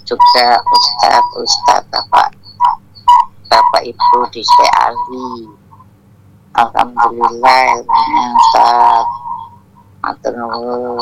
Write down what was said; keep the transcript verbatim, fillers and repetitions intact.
juga Ustadz-Ustadz Bapak Bapak Ibu di S T ahli. Alhamdulillah ilmunya Ustadz. Matur nuwun.